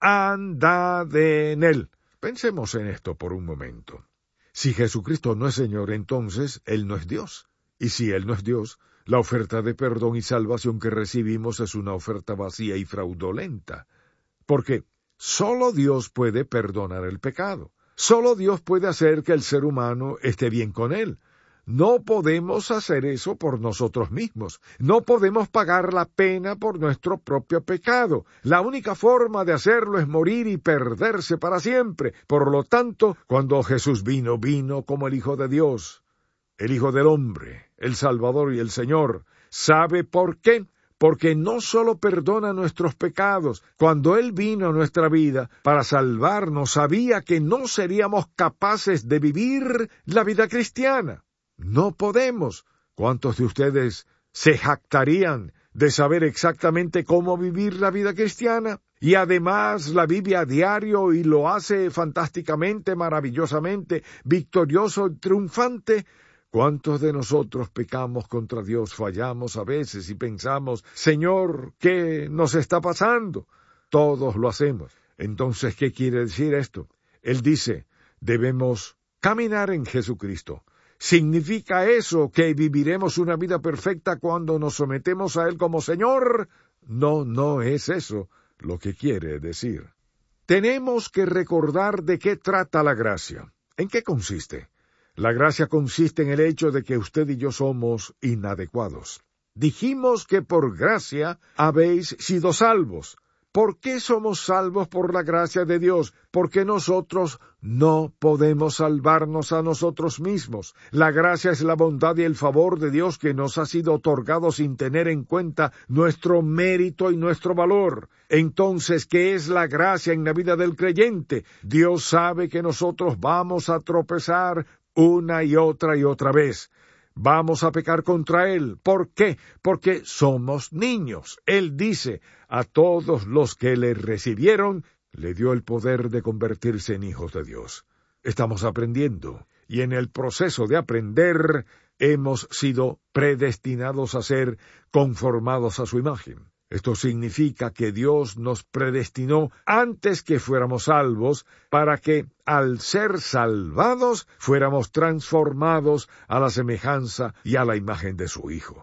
andad en él. Pensemos en esto por un momento. Si Jesucristo no es Señor, entonces Él no es Dios. Y si Él no es Dios, la oferta de perdón y salvación que recibimos es una oferta vacía y fraudulenta. Porque solo Dios puede perdonar el pecado. Solo Dios puede hacer que el ser humano esté bien con Él. No podemos hacer eso por nosotros mismos. No podemos pagar la pena por nuestro propio pecado. La única forma de hacerlo es morir y perderse para siempre. Por lo tanto, cuando Jesús vino como el Hijo de Dios, el Hijo del Hombre, el Salvador y el Señor. ¿Sabe por qué? Porque no solo perdona nuestros pecados. Cuando Él vino a nuestra vida para salvarnos, sabía que no seríamos capaces de vivir la vida cristiana. No podemos. ¿Cuántos de ustedes se jactarían de saber exactamente cómo vivir la vida cristiana? Y además la vive a diario y lo hace fantásticamente, maravillosamente, victorioso y triunfante. ¿Cuántos de nosotros pecamos contra Dios, fallamos a veces y pensamos: Señor, ¿qué nos está pasando? Todos lo hacemos. Entonces, ¿qué quiere decir esto? Él dice, debemos caminar en Jesucristo. ¿Significa eso que viviremos una vida perfecta cuando nos sometemos a Él como Señor? No es eso lo que quiere decir. Tenemos que recordar de qué trata la gracia. ¿En qué consiste? La gracia consiste en el hecho de que usted y yo somos inadecuados. Dijimos que por gracia habéis sido salvos. ¿Por qué somos salvos por la gracia de Dios? Porque nosotros no podemos salvarnos a nosotros mismos. La gracia es la bondad y el favor de Dios que nos ha sido otorgado sin tener en cuenta nuestro mérito y nuestro valor. Entonces, ¿qué es la gracia en la vida del creyente? Dios sabe que nosotros vamos a tropezar una y otra vez. Vamos a pecar contra Él. ¿Por qué? Porque somos niños. Él dice, a todos los que le recibieron, le dio el poder de convertirse en hijos de Dios. Estamos aprendiendo, y en el proceso de aprender, hemos sido predestinados a ser conformados a su imagen. Esto significa que Dios nos predestinó antes que fuéramos salvos, para que, al ser salvados, fuéramos transformados a la semejanza y a la imagen de su Hijo.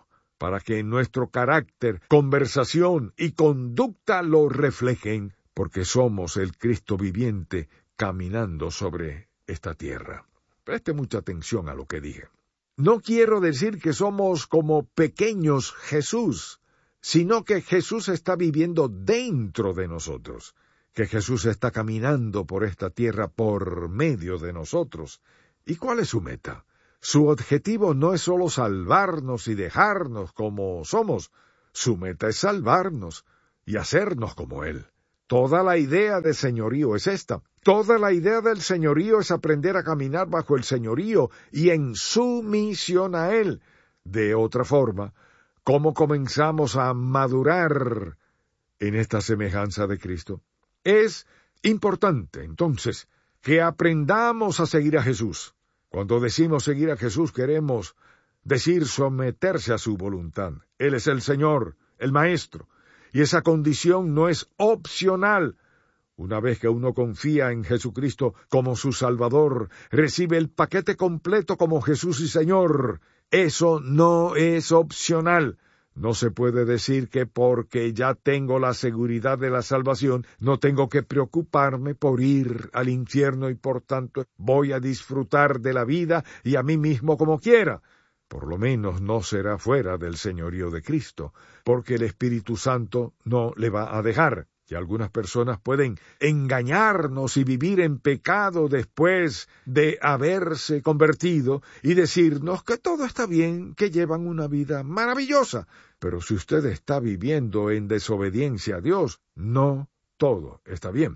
para que nuestro carácter, conversación y conducta lo reflejen, porque somos el Cristo viviente caminando sobre esta tierra. Preste mucha atención a lo que dije. No quiero decir que somos como pequeños Jesús, sino que Jesús está viviendo dentro de nosotros, que Jesús está caminando por esta tierra por medio de nosotros. ¿Y cuál es su meta? Su objetivo no es solo salvarnos y dejarnos como somos, su meta es salvarnos y hacernos como Él. Toda la idea de señorío es esta. Toda la idea del señorío es aprender a caminar bajo el señorío y en sumisión a Él. De otra forma, ¿cómo comenzamos a madurar en esta semejanza de Cristo? Es importante, entonces, que aprendamos a seguir a Jesús. Cuando decimos seguir a Jesús, queremos decir someterse a su voluntad. Él es el Señor, el Maestro, y esa condición no es opcional. Una vez que uno confía en Jesucristo como su Salvador, recibe el paquete completo como Jesús y Señor. Eso no es opcional. No se puede decir que porque ya tengo la seguridad de la salvación, no tengo que preocuparme por ir al infierno y por tanto voy a disfrutar de la vida y a mí mismo como quiera. Por lo menos no será fuera del señorío de Cristo, porque el Espíritu Santo no le va a dejar. Y algunas personas pueden engañarnos y vivir en pecado después de haberse convertido y decirnos que todo está bien, que llevan una vida maravillosa. Pero si usted está viviendo en desobediencia a Dios, no todo está bien.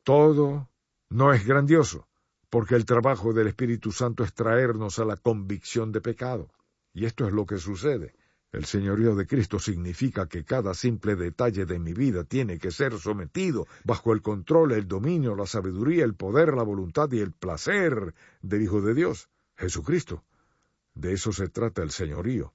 Todo no es grandioso, porque el trabajo del Espíritu Santo es traernos a la convicción de pecado. Y esto es lo que sucede. El señorío de Cristo significa que cada simple detalle de mi vida tiene que ser sometido bajo el control, el dominio, la sabiduría, el poder, la voluntad y el placer del Hijo de Dios, Jesucristo. De eso se trata el señorío.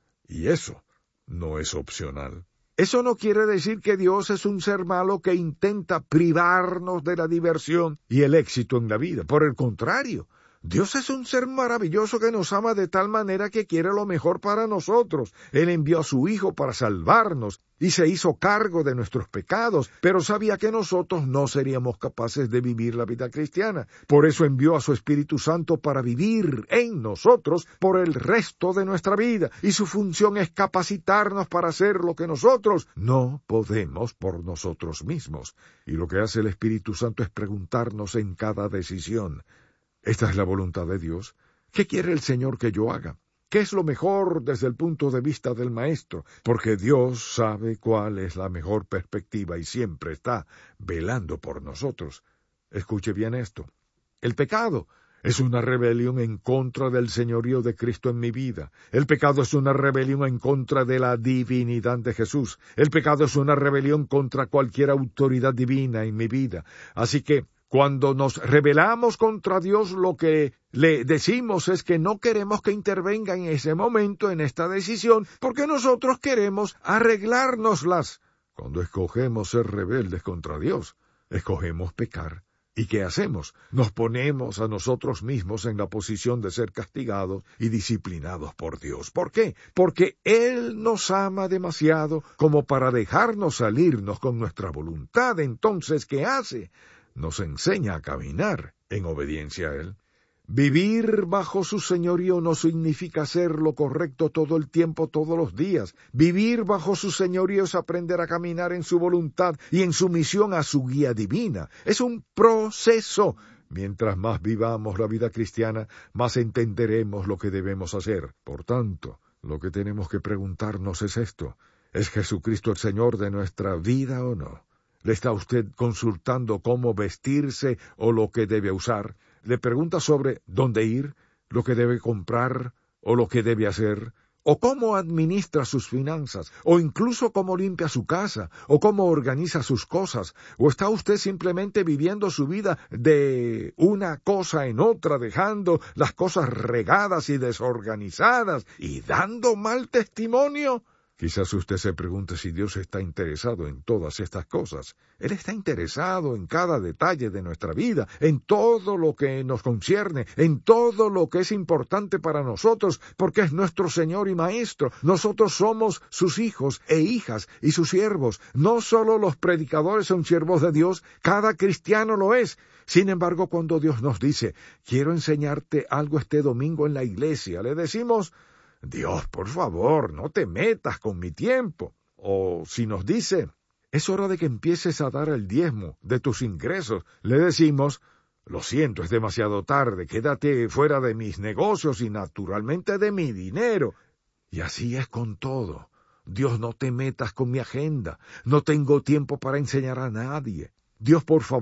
Y eso no es opcional. Eso no quiere decir que Dios es un ser malo que intenta privarnos de la diversión y el éxito en la vida. Por el contrario, Dios es un ser maravilloso que nos ama de tal manera que quiere lo mejor para nosotros. Él envió a su Hijo para salvarnos y se hizo cargo de nuestros pecados, pero sabía que nosotros no seríamos capaces de vivir la vida cristiana. Por eso envió a su Espíritu Santo para vivir en nosotros por el resto de nuestra vida, y su función es capacitarnos para hacer lo que nosotros no podemos por nosotros mismos. Y lo que hace el Espíritu Santo es preguntarnos en cada decisión: ¿esta es la voluntad de Dios? ¿Qué quiere el Señor que yo haga? ¿Qué es lo mejor desde el punto de vista del Maestro? Porque Dios sabe cuál es la mejor perspectiva y siempre está velando por nosotros. Escuche bien esto. El pecado es una rebelión en contra del señorío de Cristo en mi vida. El pecado es una rebelión en contra de la divinidad de Jesús. El pecado es una rebelión contra cualquier autoridad divina en mi vida. Así que, cuando nos rebelamos contra Dios, lo que le decimos es que no queremos que intervenga en ese momento, en esta decisión, porque nosotros queremos arreglárnoslas. Cuando escogemos ser rebeldes contra Dios, escogemos pecar. ¿Y qué hacemos? Nos ponemos a nosotros mismos en la posición de ser castigados y disciplinados por Dios. ¿Por qué? Porque Él nos ama demasiado como para dejarnos salirnos con nuestra voluntad. Entonces, ¿qué hace? Nos enseña a caminar en obediencia a Él. Vivir bajo su señorío no significa hacer lo correcto todo el tiempo, todos los días. Vivir bajo su señorío es aprender a caminar en su voluntad y en sumisión a su guía divina. Es un proceso. Mientras más vivamos la vida cristiana, más entenderemos lo que debemos hacer. Por tanto, lo que tenemos que preguntarnos es esto: ¿es Jesucristo el Señor de nuestra vida o no? ¿Le está usted consultando cómo vestirse o lo que debe usar? ¿Le pregunta sobre dónde ir, lo que debe comprar o lo que debe hacer? ¿O cómo administra sus finanzas? ¿O incluso cómo limpia su casa? ¿O cómo organiza sus cosas? ¿O está usted simplemente viviendo su vida de una cosa en otra, dejando las cosas regadas y desorganizadas y dando mal testimonio? Quizás usted se pregunte si Dios está interesado en todas estas cosas. Él está interesado en cada detalle de nuestra vida, en todo lo que nos concierne, en todo lo que es importante para nosotros, porque es nuestro Señor y Maestro. Nosotros somos sus hijos e hijas y sus siervos. No solo los predicadores son siervos de Dios, cada cristiano lo es. Sin embargo, cuando Dios nos dice, quiero enseñarte algo este domingo en la iglesia, le decimos, Dios, por favor, no te metas con mi tiempo. O si nos dice, es hora de que empieces a dar el diezmo de tus ingresos, le decimos, lo siento, es demasiado tarde, quédate fuera de mis negocios y naturalmente de mi dinero. Y así es con todo. Dios, no te metas con mi agenda, no tengo tiempo para enseñar a nadie. Dios, por favor,